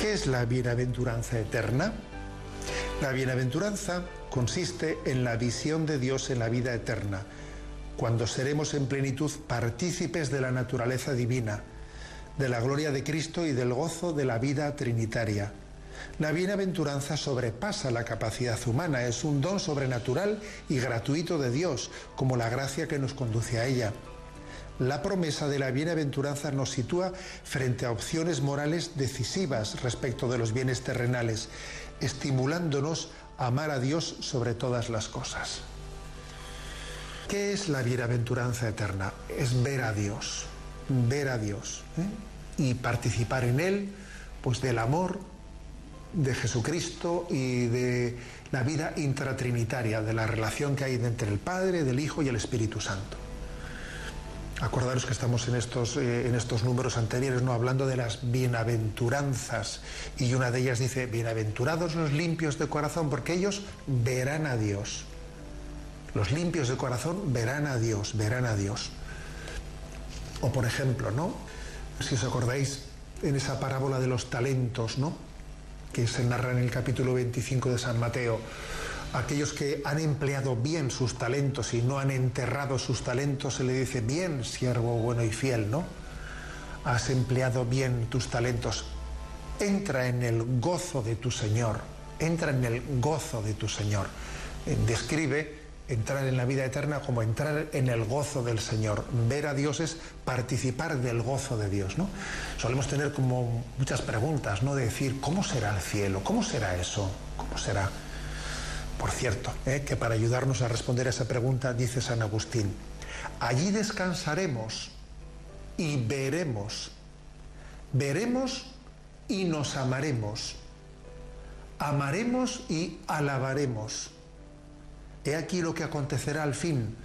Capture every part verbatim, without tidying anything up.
¿Qué es la bienaventuranza eterna? La bienaventuranza consiste en la visión de Dios en la vida eterna, cuando seremos en plenitud partícipes de la naturaleza divina, de la gloria de Cristo y del gozo de la vida trinitaria. La bienaventuranza sobrepasa la capacidad humana, es un don sobrenatural y gratuito de Dios, como la gracia que nos conduce a ella. La promesa de la bienaventuranza nos sitúa frente a opciones morales decisivas respecto de los bienes terrenales, estimulándonos a amar a Dios sobre todas las cosas. ¿Qué es la bienaventuranza eterna? Es ver a Dios, ver a Dios, ¿eh? y participar en Él, pues del amor de Jesucristo y de la vida intratrinitaria, de la relación que hay entre el Padre, del Hijo y el Espíritu Santo. Acordaros que estamos en estos, eh, en estos números anteriores, ¿no?, hablando de las bienaventuranzas, y una de ellas dice: bienaventurados los limpios de corazón, porque ellos verán a Dios. Los limpios de corazón verán a Dios, verán a Dios. O por ejemplo, ¿no?, si os acordáis, en esa parábola de los talentos, ¿no?, que se narra en el capítulo veinticinco de San Mateo, aquellos que han empleado bien sus talentos y no han enterrado sus talentos, se le dice: bien, siervo bueno y fiel, ¿no? Has empleado bien tus talentos. Entra en el gozo de tu Señor, entra en el gozo de tu Señor. Eh, describe entrar en la vida eterna como entrar en el gozo del Señor. Ver a Dios es participar del gozo de Dios, ¿no? Solemos tener como muchas preguntas, ¿no? De decir: ¿cómo será el cielo? ¿Cómo será eso? ¿Cómo será? Por cierto, ¿eh? que para ayudarnos a responder a esa pregunta, dice San Agustín: allí descansaremos y veremos, veremos y nos amaremos, amaremos y alabaremos. He aquí lo que acontecerá al fin,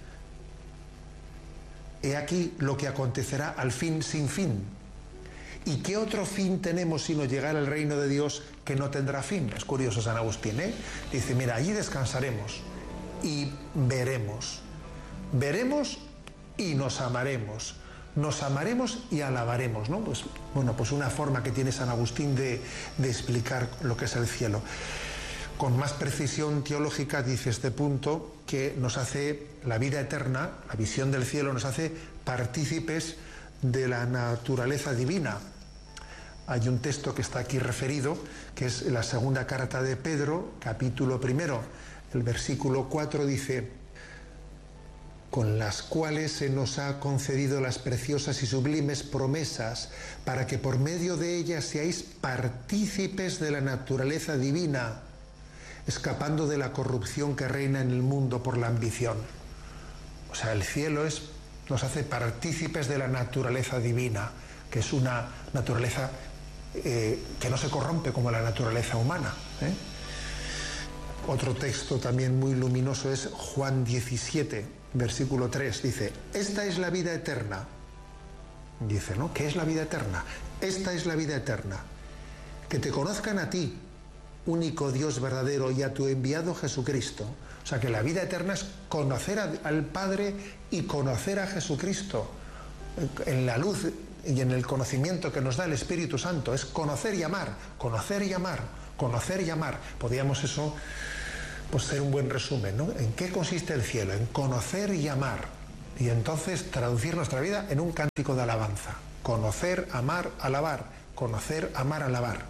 he aquí lo que acontecerá al fin sin fin. ¿Y qué otro fin tenemos sino llegar al reino de Dios que no tendrá fin? Es curioso San Agustín, ¿eh? Dice: mira, allí descansaremos y veremos. Veremos y nos amaremos. Nos amaremos y alabaremos, ¿no? Pues, bueno, pues una forma que tiene San Agustín de, de explicar lo que es el cielo. Con más precisión teológica dice este punto que nos hace la vida eterna, la visión del cielo, nos hace partícipes de la naturaleza divina. Hay un texto que está aquí referido, que es la segunda carta de Pedro, capítulo primero, el versículo cuatro dice: con las cuales se nos ha concedido las preciosas y sublimes promesas, para que por medio de ellas seáis partícipes de la naturaleza divina, escapando de la corrupción que reina en el mundo por la ambición. O sea, el cielo es, nos hace partícipes de la naturaleza divina, que es una naturaleza eh, que no se corrompe como la naturaleza humana, ¿eh? Otro texto también muy luminoso es Juan diecisiete, versículo tres, dice: esta es la vida eterna. Dice, ¿no? ¿Qué es la vida eterna? Esta es la vida eterna, que te conozcan a ti, único Dios verdadero, y a tu enviado Jesucristo. O sea, que la vida eterna es conocer a, al Padre y conocer a Jesucristo en la luz y en el conocimiento que nos da el Espíritu Santo. Es conocer y amar, conocer y amar, conocer y amar. Podríamos eso, pues, ser un buen resumen, ¿no? ¿En qué consiste el cielo? En conocer y amar. Y entonces traducir nuestra vida en un cántico de alabanza. Conocer, amar, alabar. Conocer, amar, alabar.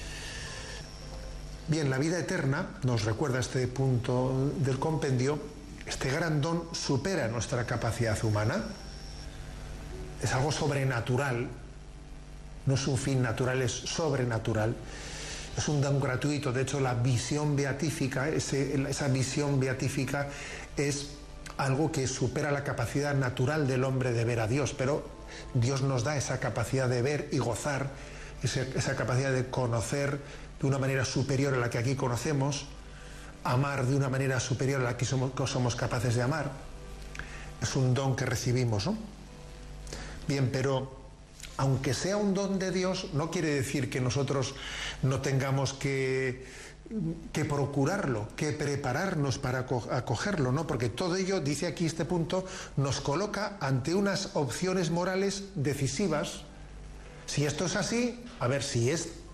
Bien, la vida eterna, nos recuerda este punto del compendio, este gran don supera nuestra capacidad humana, es algo sobrenatural, no es un fin natural, es sobrenatural, es un don gratuito. De hecho, la visión beatífica, ese, esa visión beatífica es algo que supera la capacidad natural del hombre de ver a Dios, pero Dios nos da esa capacidad de ver y gozar, esa, esa capacidad de conocer de una manera superior a la que aquí conocemos, amar de una manera superior a la que somos, que somos capaces de amar. Es un don que recibimos, ¿no? Bien, pero aunque sea un don de Dios, no quiere decir que nosotros no tengamos que, que procurarlo, que prepararnos para acogerlo, ¿no? Porque todo ello, dice aquí este punto, nos coloca ante unas opciones morales decisivas. Si esto es así, a ver, si es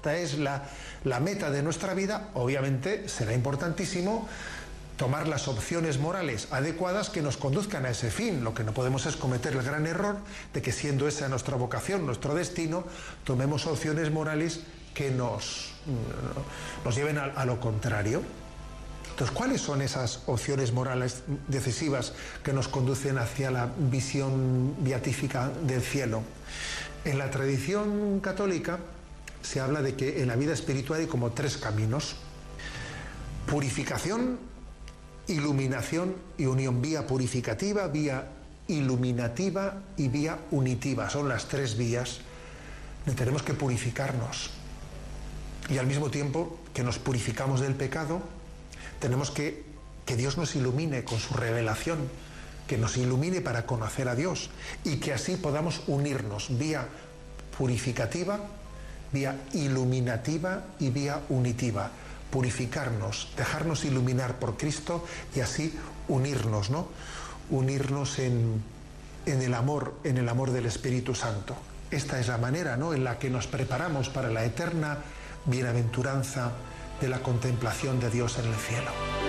esta es la, la meta de nuestra vida, obviamente será importantísimo tomar las opciones morales adecuadas que nos conduzcan a ese fin. Lo que no podemos es cometer el gran error de que, siendo esa nuestra vocación, nuestro destino, tomemos opciones morales que nos, nos lleven a, a lo contrario. Entonces, ¿cuáles son esas opciones morales decisivas que nos conducen hacia la visión beatífica del cielo? En la tradición católica se habla de que en la vida espiritual hay como tres caminos: purificación, iluminación y unión. Vía purificativa, vía iluminativa y vía unitiva. Son las tres vías. Tenemos que purificarnos. Y al mismo tiempo que nos purificamos del pecado, tenemos que que Dios nos ilumine con su revelación, que nos ilumine para conocer a Dios, y que así podamos unirnos vía purificativa, vía iluminativa y vía unitiva. Purificarnos, dejarnos iluminar por Cristo y así unirnos, ¿no? Unirnos en, en el amor, en el amor del Espíritu Santo. Esta es la manera, ¿no?, en la que nos preparamos para la eterna bienaventuranza de la contemplación de Dios en el cielo.